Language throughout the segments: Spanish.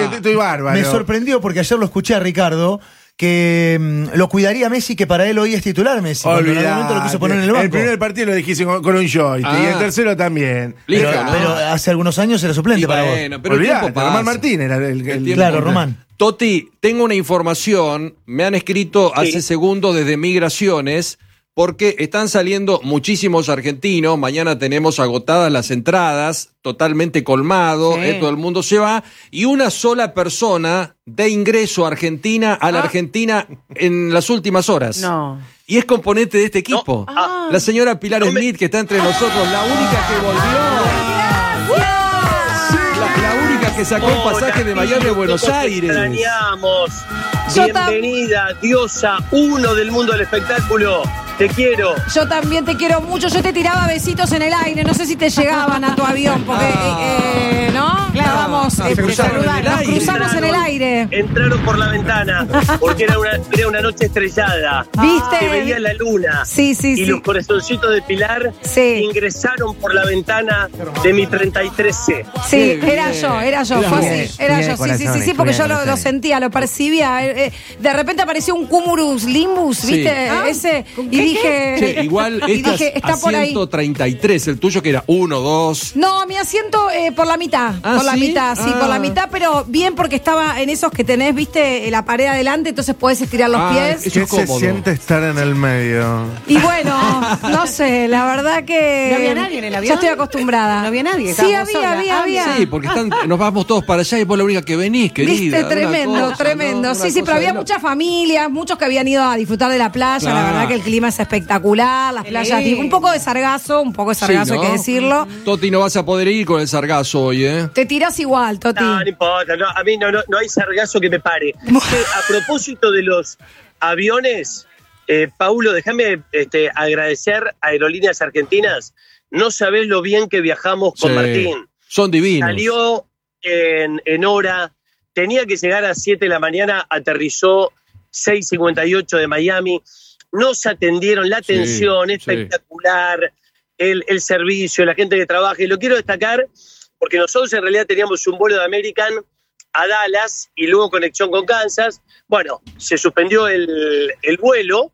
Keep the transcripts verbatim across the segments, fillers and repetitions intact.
estoy, estoy bárbaro. Me sorprendió porque ayer lo escuché a Ricardo que mm, lo cuidaría Messi, que para él hoy es titular Messi. Cuando en algún momento lo quiso poner en el banco. El primer partido lo dijiste con, con un joystick Ah. y el tercero también. Pero, Listo, ¿no? pero hace algunos años era suplente Y para bueno, vos. pero el Olvidate, tiempo pasa. Román Martín era el, el, El el- tiempo- Claro, Román. Toti, tengo una información, me han escrito Sí. hace segundos desde Migraciones, porque están saliendo muchísimos argentinos, mañana tenemos agotadas las entradas, totalmente colmado, Sí. eh, todo el mundo se va, y una sola persona de ingreso a Argentina, a la Ah. Argentina en las últimas horas. No. Y es componente de este equipo. No. Ah. La señora Pilar No me- Smith, que está entre nosotros, la única que volvió. La, la única que sacó el pasaje de Miami a Buenos ¿Cómo te Aires. extrañamos. Yo Bienvenida, diosa uno del mundo del espectáculo. Te quiero. Yo también te quiero mucho. Yo te tiraba besitos en el aire. No sé si te llegaban a tu avión, porque, eh, eh, ¿no? Estábamos, Ah, eh, se cruzaron en el nos aire. cruzamos en el aire. Entraron por la ventana porque era una, era una noche estrellada. ¿Viste? Se veía la luna. Sí, sí, Y sí. los corazoncitos de Pilar Sí. ingresaron por la ventana de mi treinta y tres C. Sí, Qué era bien. yo, era yo, Era fue bien. así, era Bien, yo, sí, sí, sí, corazones, sí, porque bien, yo lo, lo corazones. sentía, lo percibía. eh, eh, De repente apareció un cumulus limbus, Sí. ¿viste? Ah, Ese, ¿con y qué, dije, Che, igual y estás dije, está a por ahí. ciento treinta y tres, el tuyo que era uno, dos. No, mi asiento eh, por la mitad, Ah, por la ¿sí? mitad, sí, Ah. por la mitad, pero bien porque estaba en esos que tenés, viste, la pared adelante, entonces podés estirar los Ah, pies. eso ¿Qué es se cómodo. siente estar en el medio? Y bueno, no sé, la verdad que... ¿No había nadie en el avión? Ya estoy acostumbrada. No había nadie, Sí, estábamos había, solas. había, Ah, había. Sí, porque están, nos vamos todos para allá y vos la única que venís, querida. Viste, Una tremendo, cosa, tremendo. ¿no? Sí, Una sí, pero cosa había de lo- muchas familias, muchos que habían ido a disfrutar de la playa. La Claro. verdad que el clima es espectacular, las Qué playas, lindo. un poco de sargazo, un poco de Sí, sargazo, ¿no? hay que decirlo. Toti, no vas a poder ir con el sargazo hoy, ¿eh? Te tirás igual, Toti. No, no importa, no, a mí no, no, no hay sargazo que me pare. Che, a propósito de los aviones, eh, Paulo, déjame este, agradecer a Aerolíneas Argentinas. No sabés lo bien que viajamos con Sí. Martín. Son divinos. Salió en, en hora, tenía que llegar a siete de la mañana, aterrizó seis cincuenta y ocho de Miami. Nos atendieron, la Sí, atención sí. espectacular, el, el servicio, la gente que trabaja. Y lo quiero destacar porque nosotros en realidad teníamos un vuelo de American a Dallas y luego conexión con Kansas. Bueno, se suspendió el, el vuelo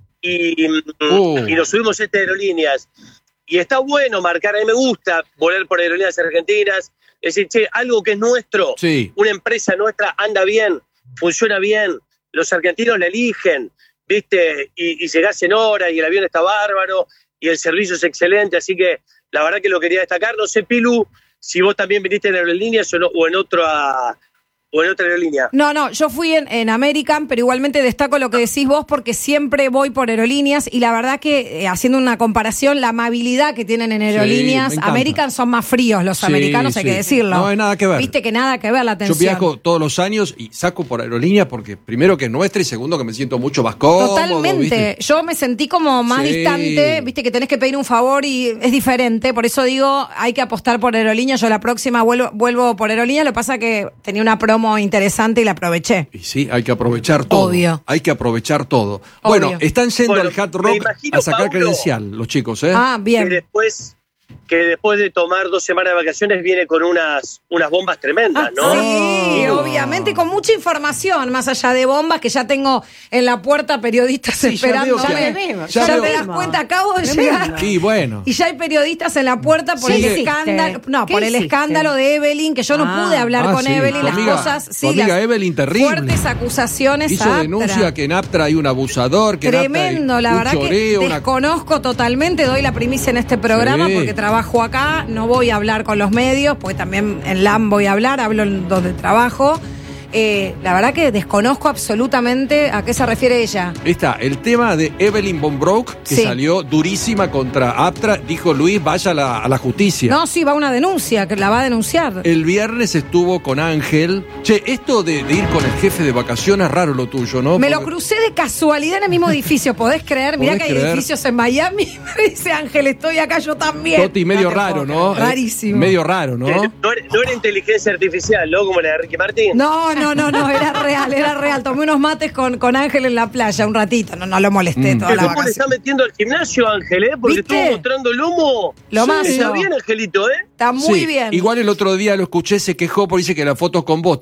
y, Uh. y nos subimos a estas aerolíneas. Y está bueno marcar, a mí me gusta volar por aerolíneas argentinas, es decir, che, algo que es nuestro, Sí. una empresa nuestra anda bien, funciona bien, los argentinos la eligen, ¿viste? Y, y llegás en hora y el avión está bárbaro y el servicio es excelente, así que la verdad que lo quería destacar. No sé, Pilu, si vos también viniste en aerolíneas o, no, o en otra o en otra aerolínea. No, no, yo fui en, en American, pero igualmente destaco lo que decís vos porque siempre voy por aerolíneas y la verdad que eh, haciendo una comparación, la amabilidad que tienen en aerolíneas, me encanta. American son más fríos los Sí, americanos, hay sí. que decirlo. No hay nada que ver. Viste que nada que ver la Yo atención. viajo todos los años y saco por aerolínea porque primero que es nuestra y segundo que me siento mucho más cómodo. Totalmente. ¿viste? Yo me sentí como más Sí. distante, viste que tenés que pedir un favor y es diferente. Por eso digo, hay que apostar por aerolínea. Yo la próxima vuelvo, vuelvo por aerolínea. Lo que pasa que tenía una promo interesante y la aproveché. Y sí, hay que aprovechar todo. Obvio. Hay que aprovechar todo. Obvio. Bueno, están yendo Bueno, al Hard me Rock imagino, a sacar Paulo, credencial los chicos, ¿eh? Ah, Que bien. después, que después de tomar dos semanas de vacaciones viene con unas, unas bombas tremendas, ¿no? Sí, Oh. obviamente, con mucha información, más allá de bombas, que ya tengo en la puerta periodistas Sí, ya esperando. veo que- Ya le vemos, ya Ya veo- te das cuenta, acabo de Tremendo. llegar. Y bueno. Y ya hay periodistas en la puerta por Sí. el ¿Qué hiciste? escándalo. No, ¿Qué por el hiciste? escándalo de Evelyn, que yo no Ah. pude hablar Ah, con sí, Evelyn, tu las amiga- cosas. tu Sí, amiga las Evelyn, terrible. Fuertes acusaciones Hizo a Aptra. denuncia que en Aptra hay un abusador, que en Aptra hay Tremendo, la un verdad choreo, que una- desconozco totalmente, doy la primicia en este programa Sí. porque trabajo acá, no voy a hablar con los medios, porque también en L A M voy a hablar, hablo en donde trabajo. Eh, la verdad que desconozco absolutamente a qué se refiere ella. Está el tema de Evelyn Von Broek, que Sí. salió durísima contra Aptra. Dijo Luis, vaya a la, a la justicia. No, sí, va una denuncia, que la va a denunciar. El viernes estuvo con Ángel. Che, esto de, de ir con el jefe de vacaciones es raro lo tuyo, ¿no? Me lo Porque- crucé de casualidad en el mismo edificio, ¿podés creer? Mirá ¿Podés que hay creer? edificios en Miami. Me dice Ángel, estoy acá yo también. Toti, medio te raro, puedo ¿no? creer. Eh, Rarísimo. Medio raro, ¿no? Que No, era, no era inteligencia artificial, ¿no? Como la de Ricky Martin. No, no, no, no, era real, era real. Tomé unos mates con, con Ángel en la playa un ratito, no, no lo molesté Mm. toda Que la ¿Cómo le vacación. está metiendo al gimnasio, Ángel, eh? Porque ¿Viste? estuvo mostrando lomo. Lo Sí, más. Está bien, Angelito, ¿eh? Está muy Sí, bien. Igual el otro día lo escuché, se quejó porque dice que las fotos con vos tienen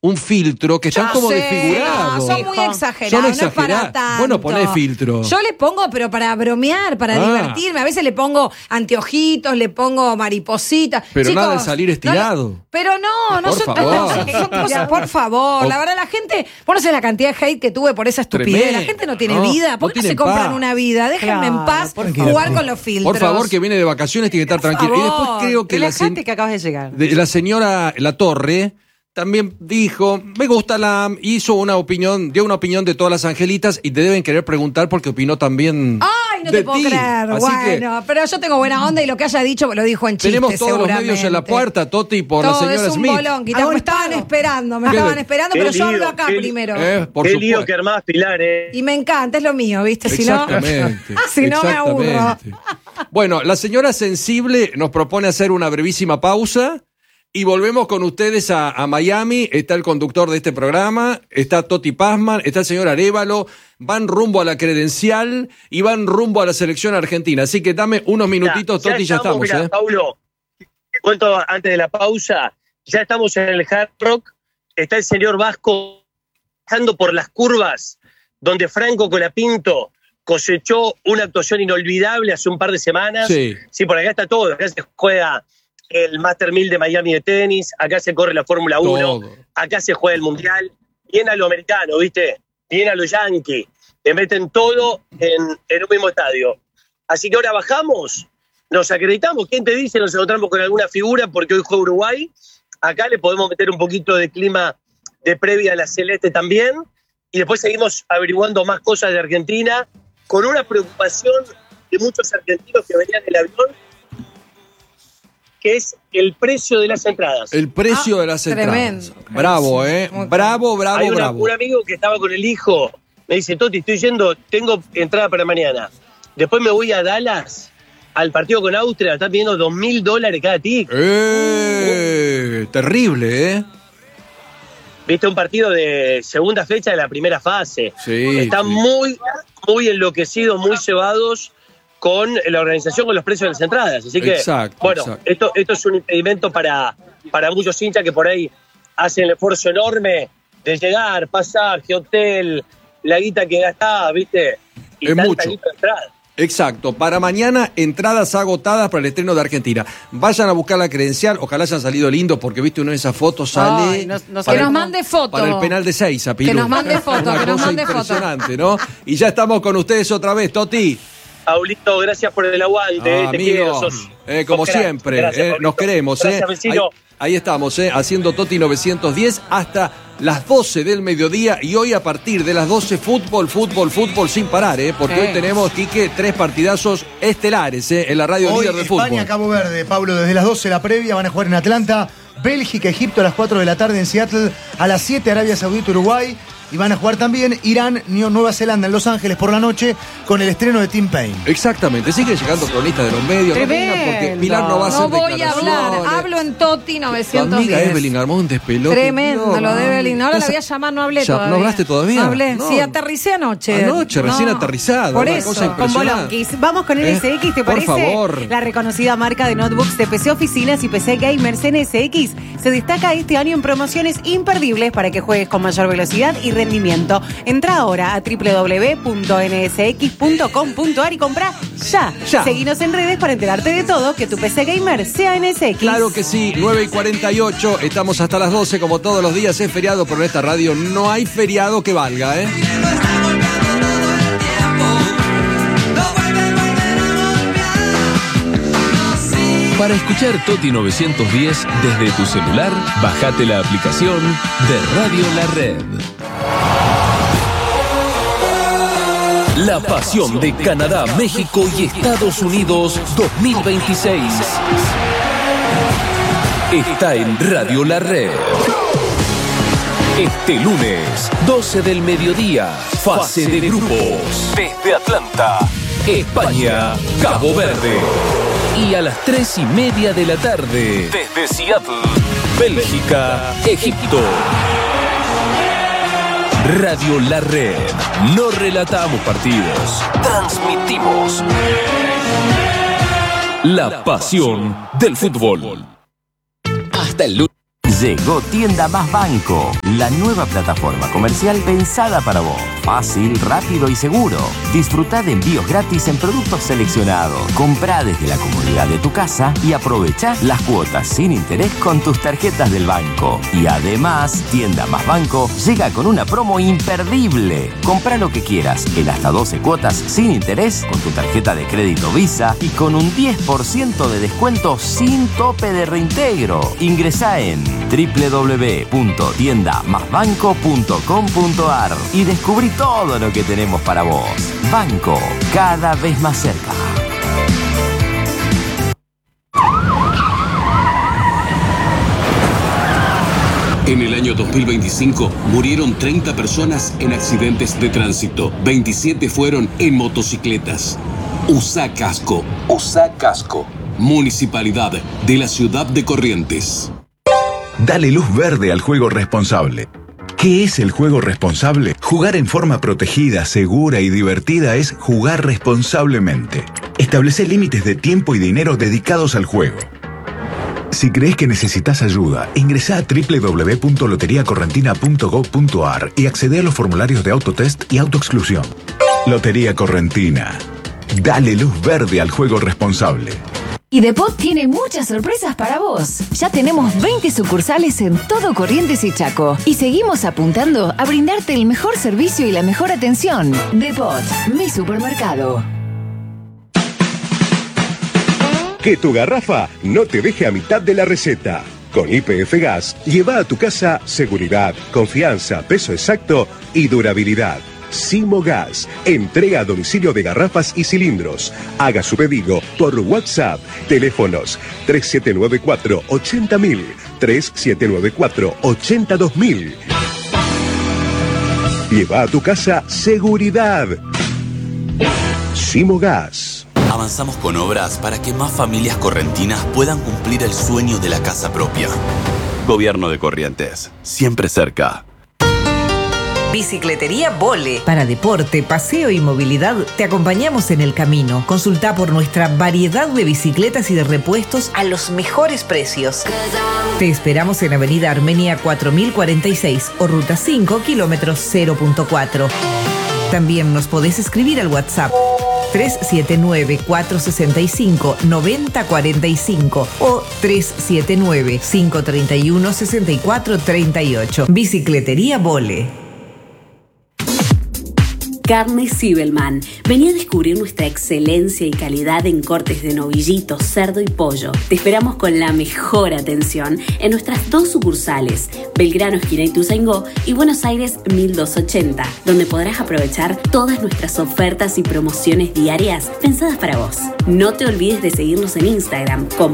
un filtro que están Ya como sé, desfigurados. No, son muy Son exagerados, no es para exagerados. tanto. Bueno, poné filtro. Yo le pongo, pero para bromear, para Ah. divertirme. A veces le pongo anteojitos, le pongo maripositas. Pero Chicos, nada de salir estirado. no, pero no, no Por son, favor. son- son cosas, por favor. O- La verdad, la gente, vos no sé la cantidad de hate que tuve por esa estupidez. Tremendo. La gente no tiene No, vida. no ¿Por qué no, tienen se compran paz. una vida? Déjenme en Claro, paz por favor. jugar con los filtros. Por favor, que viene de vacaciones, tiene que estar Por tranquilo. Y después favor. creo que la, Relájate se- que acabas de llegar. de- la señora La Torre también dijo, me gusta la... hizo una opinión, dio una opinión de todas las angelitas y te deben querer preguntar porque opinó también Ay, no de te puedo ti. creer. Así Bueno, que pero yo tengo buena onda y lo que haya dicho lo dijo en chiste, tenemos todos los medios en la seguramente. puerta, Toti, por Todo la señora es un Smith. bolón, quita- Hago me el estaban pago. esperando, me ¿Qué estaban le- esperando, qué pero yo lío, hablo acá qué- primero. Eh, por Qué supuesto. lío que armás, Pilar, ¿eh? Y me encanta, es lo mío, ¿viste? Si no, Exactamente. si no me aburro. exactamente. Bueno, la señora Sensible nos propone hacer una brevísima pausa y volvemos con ustedes a, a Miami. Está el conductor de este programa, está Toti Pazman, está el señor Arévalo. Van rumbo a la credencial y van rumbo a la selección argentina. Así que dame unos minutitos, Mirá, Toti, ya estamos. mirá, ¿eh? Paulo, te cuento antes de la pausa, ya estamos en el Hard Rock, está el señor Vasco bajando por las curvas, donde Franco Colapinto cosechó una actuación inolvidable hace un par de semanas. Sí. Sí, por acá está todo, acá se juega el Master mil de Miami de tenis, acá se corre la Fórmula uno, Todo. acá se juega el Mundial, bien a lo americano, ¿viste? Bien a lo yankee, le meten todo en, en un mismo estadio. Así que ahora bajamos, nos acreditamos, ¿quién te dice? Nos encontramos con alguna figura porque hoy juega Uruguay, acá le podemos meter un poquito de clima de previa a la Celeste también, y después seguimos averiguando más cosas de Argentina, con una preocupación de muchos argentinos que venían en el avión, que es el precio de las entradas. El precio Ah, de las tremendo. entradas. Bravo, ¿eh? Muy Bravo, bravo, Hay una- bravo. un amigo que estaba con el hijo, me dice, Toti, estoy yendo, tengo entrada para mañana. Después me voy a Dallas, al partido con Austria, están pidiendo dos mil dólares cada tic. Eh, terrible, ¿eh? Viste, un partido de segunda fecha de la primera fase. Sí, Están sí. muy, muy enloquecidos, muy cebados con la organización, con los precios de las entradas. Así que, Exacto, bueno, exacto. Esto, esto es un impedimento para, para muchos hinchas que por ahí hacen el esfuerzo enorme de llegar, pasaje, hotel, la guita que gastás, ¿viste? Y Es tanta mucho. guita de entrada. Exacto. Para mañana, entradas agotadas para el estreno de Argentina. Vayan a buscar la credencial. Ojalá hayan salido lindos porque, viste, uno de esas fotos sale. Ay, no- no para Que nos el- mande foto. Para el penal de seis, a Pilu. Que nos mande foto, Una que nos cosa mande foto. impresionante, ¿no? Y ya estamos con ustedes otra vez, Toti. Paulito, gracias por el aguante, Ah, te amigo, quiero, sos- eh, como sos crack. siempre, Gracias, eh, Paulito. nos queremos. Gracias, eh. vecino. Ahí, ahí estamos, eh, haciendo Toti novecientos diez hasta las doce del mediodía y hoy a partir de las doce fútbol, fútbol, fútbol sin parar, eh, porque Sí. hoy tenemos, Quique, tres partidazos estelares eh, en la radio Hoy líder del fútbol. España, Cabo Verde, Pablo, desde las doce la previa, van a jugar en Atlanta, Bélgica, Egipto a las cuatro de la tarde en Seattle, a las siete Arabia Saudita, Uruguay, y van a jugar también Irán, New- Nueva Zelanda en Los Ángeles por la noche con el estreno de Tim Payne. Exactamente, sigue llegando cronistas de los medios. No Tremendo. vengan porque Pilar no va a hacer No voy a hablar, declaraciones. hablo en Toti Tu novecientos amiga diez. Evelyn armó un despelote. Tremendo No, lo de Evelyn. Ahora la Esa- voy a llamar, no hablé Ya, ¿no todavía. hablaste todavía? No hablé. No. Sí, aterricé anoche. Anoche, recién No. aterrizada, Por una eso. cosa Con impresionante. Bolonquis. Vamos con N S X, ¿te Por parece? favor. La reconocida marca de notebooks de P C Oficinas y P C Gamers N S X se destaca este año en promociones imperdibles para que juegues con mayor velocidad y rendimiento. Entra ahora a doble u doble u doble u punto ene ese equis punto com punto a r y compra ya. Ya. Seguinos en redes para enterarte de todo, que tu P C Gamer sea N S X. Claro que sí, nueve y cuarenta y ocho, estamos hasta las doce como todos los días, es feriado, pero en esta radio no hay feriado que valga, ¿eh? Para escuchar Toti novecientos diez desde tu celular, bajate la aplicación de Radio La Red. La pasión de Canadá, México y Estados Unidos dos mil veintiséis está en Radio La Red. Este lunes, doce del mediodía, fase de grupos. Desde Atlanta, España, Cabo Verde. Y a las tres y media de la tarde, desde Seattle, Bélgica, Egipto. Radio La Red. No relatamos partidos, transmitimos la pasión del fútbol. Hasta el lunes Llegó Tienda Más Banco, la nueva plataforma comercial pensada para vos. Fácil, rápido y seguro. Disfrutá de envíos gratis en productos seleccionados. Comprá desde la comodidad de tu casa y aprovechá las cuotas sin interés con tus tarjetas del banco. Y además, Tienda Más Banco llega con una promo imperdible. Comprá lo que quieras en hasta doce cuotas sin interés con tu tarjeta de crédito Visa y con un diez por ciento de descuento sin tope de reintegro. Ingresá en doble u doble u doble u punto tienda más banco punto com punto a r y descubrí todo lo que tenemos para vos. Banco, cada vez más cerca. En el año dos mil veinticinco murieron treinta personas en accidentes de tránsito. veintisiete fueron en motocicletas. Usá casco. Usá casco. Municipalidad de la Ciudad de Corrientes. Dale luz verde al juego responsable. ¿Qué es el juego responsable? Jugar en forma protegida, segura y divertida es jugar responsablemente. Establece límites de tiempo y dinero dedicados al juego. Si crees que necesitas ayuda, ingresá a doble u doble u doble u punto lotería correntina punto gob punto a r y accede a los formularios de autotest y autoexclusión. Lotería Correntina. Dale luz verde al juego responsable. Y Depot tiene muchas sorpresas para vos. Ya tenemos veinte sucursales en todo Corrientes y Chaco. Y seguimos apuntando a brindarte el mejor servicio y la mejor atención. Depot, mi supermercado. Que tu garrafa no te deje a mitad de la receta. Con Y P F Gas, lleva a tu casa seguridad, confianza, peso exacto y durabilidad. Simo Gas, entrega a domicilio de garrafas y cilindros. Haga su pedido por WhatsApp. Teléfonos tres siete nueve cuatro ochenta mil, tres siete nueve cuatro ochenta dos mil. Lleva a tu casa seguridad. Simo Gas. Avanzamos con obras para que más familias correntinas puedan cumplir el sueño de la casa propia. Gobierno de Corrientes, siempre cerca. Bicicletería Vole. Para deporte, paseo y movilidad, te acompañamos en el camino. Consulta por nuestra variedad de bicicletas y de repuestos a los mejores precios. Te esperamos en Avenida Armenia cuatro mil cuarenta y seis o Ruta cinco, kilómetros cero punto cuatro. También nos podés escribir al WhatsApp tres siete nueve, cuatro seis cinco, nueve cero cuatro cinco o tres siete nueve, cinco tres uno, seis cuatro tres ocho. Bicicletería Vole. Carnes Zibelman. Vení a descubrir nuestra excelencia y calidad en cortes de novillito, cerdo y pollo. Te esperamos con la mejor atención en nuestras dos sucursales, Belgrano, esquina Ituzaingó, y Buenos Aires mil doscientos ochenta, donde podrás aprovechar todas nuestras ofertas y promociones diarias pensadas para vos. No te olvides de seguirnos en Instagram como